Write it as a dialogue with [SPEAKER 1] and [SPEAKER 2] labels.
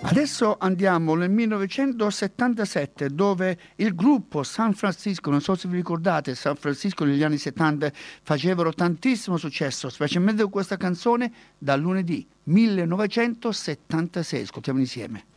[SPEAKER 1] Adesso andiamo nel 1977, dove il gruppo San Francisco, non so se vi ricordate, San Francisco negli anni 70 facevano tantissimo successo, specialmente con questa canzone, Da lunedì 1976. Ascoltiamo insieme.